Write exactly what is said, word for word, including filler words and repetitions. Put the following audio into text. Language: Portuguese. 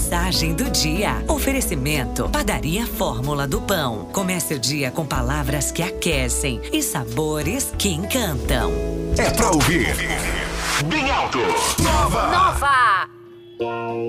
mensagem do dia. Oferecimento Padaria Fórmula do Pão. Comece o dia com palavras que aquecem e sabores que encantam. É pra ouvir bem alto. Nova! Nova!